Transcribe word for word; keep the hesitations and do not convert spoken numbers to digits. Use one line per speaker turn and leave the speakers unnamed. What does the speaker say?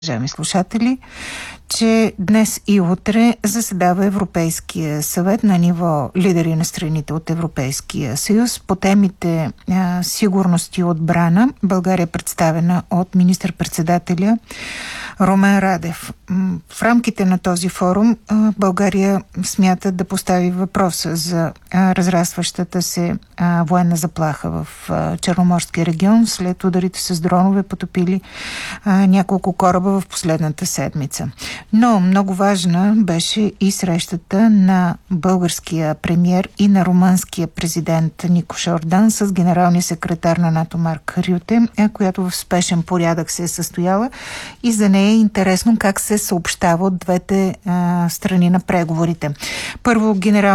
Уважаеми слушатели, че днес и утре заседава Европейския съвет на ниво лидери на страните от Европейския съюз по темите а, сигурност и отбрана. България е представена от министър-председателя Румен Радев. В рамките на този форум а, България смята да постави въпроса за а, разрастващата се а, военна заплаха в а, Черноморския регион след ударите с дронове, потопили а, няколко кораба в последната седмица. Но много важна беше и срещата на българския премиер и на румънския президент Никош Ордан с генералния секретар на НАТО Марк Рюте, която в спешен порядък се е състояла, и за нея е интересно как се съобщава от двете а, страни на преговорите. Първо, генерал